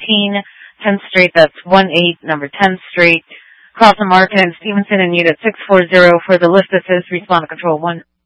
10th Street. That's 18 number 10th Street. Carlton Market and Stevenson in Unit 640 for the list that says respond to Control 1.